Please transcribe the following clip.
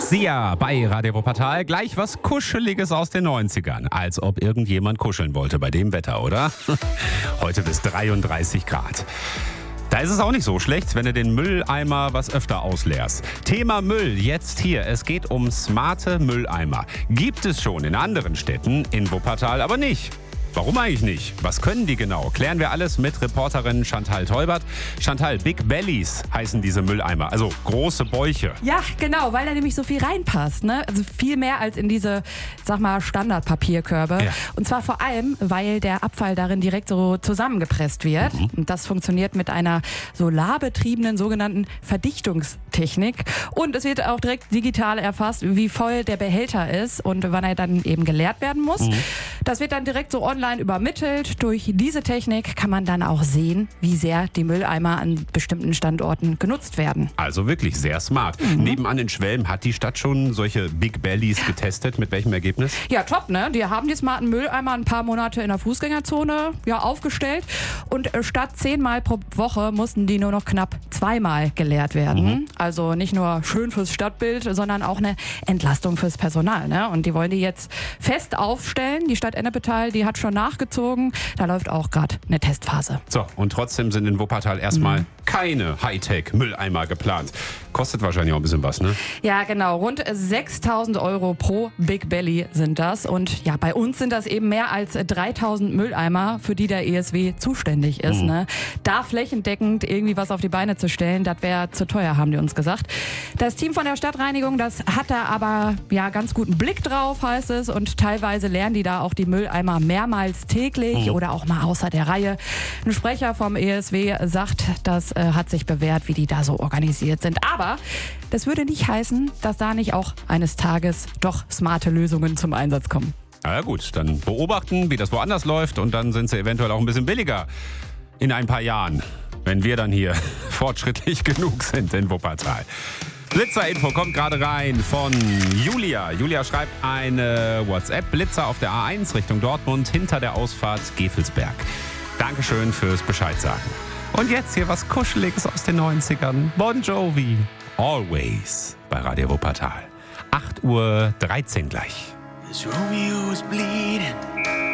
Sia bei Radio Wuppertal. Gleich was Kuscheliges aus den 90ern. Als ob irgendjemand kuscheln wollte bei dem Wetter, oder? Heute bis 33 Grad. Da ist es auch nicht so schlecht, wenn du den Mülleimer was öfter ausleerst. Thema Müll jetzt hier. Es geht um smarte Mülleimer. Gibt es schon in anderen Städten, in Wuppertal aber nicht. Warum eigentlich nicht? Was können die genau? Klären wir alles mit Reporterin Chantal Teubert. Chantal, Big Bellies heißen diese Mülleimer, also große Bäuche. Ja, genau, weil da nämlich so viel reinpasst, ne? Also viel mehr als in diese, sag mal, Standardpapierkörbe. Ja. Und zwar vor allem, weil der Abfall darin direkt so zusammengepresst wird. Und das funktioniert mit einer solarbetriebenen sogenannten Verdichtungstechnik. Und es wird auch direkt digital erfasst, wie voll der Behälter ist und wann er dann eben geleert werden muss. Das wird dann direkt so online übermittelt. Durch diese Technik kann man dann auch sehen, wie sehr die Mülleimer an bestimmten Standorten genutzt werden. Also wirklich sehr smart. Nebenan in Schwelm hat die Stadt schon solche Big Bellies getestet. Mit welchem Ergebnis? Ja, top, ne? Die haben die smarten Mülleimer ein paar Monate in der Fußgängerzone aufgestellt. Und statt 10-mal pro Woche mussten die nur noch knapp 2-mal geleert werden. Also nicht nur schön fürs Stadtbild, sondern auch eine Entlastung fürs Personal, ne? Und die wollen die jetzt fest aufstellen. Die Stadt Ennepetal, die hat schon nachgezogen. Da läuft auch gerade eine Testphase. So, und trotzdem sind in Wuppertal erstmal keine Hightech-Mülleimer geplant. Kostet wahrscheinlich auch ein bisschen was, ne? Ja, genau. Rund 6.000 € pro Big Belly sind das. Und ja, bei uns sind das eben mehr als 3.000 Mülleimer, für die der ESW zuständig ist. Ne? Da flächendeckend irgendwie was auf die Beine zu stellen, das wäre zu teuer, haben die uns gesagt. Das Team von der Stadtreinigung, das hat da aber ganz guten Blick drauf, heißt es. Und teilweise lernen die da auch die Mülleimer mehrmals täglich oder auch mal außer der Reihe. Ein Sprecher vom ESW sagt, das hat sich bewährt, wie die da so organisiert sind. Aber das würde nicht heißen, dass da nicht auch eines Tages doch smarte Lösungen zum Einsatz kommen. Na gut, dann beobachten, wie das woanders läuft und dann sind sie eventuell auch ein bisschen billiger in ein paar Jahren, wenn wir dann hier fortschrittlich genug sind in Wuppertal. Blitzer-Info kommt gerade rein von Julia. Julia schreibt eine WhatsApp. Blitzer auf der A1 Richtung Dortmund hinter der Ausfahrt Gevelsberg. Dankeschön fürs Bescheid sagen. Und jetzt hier was Kuscheliges aus den 90ern. Bon Jovi. Always bei Radio Wuppertal. 8:13 Uhr gleich. This Romeo is bleeding.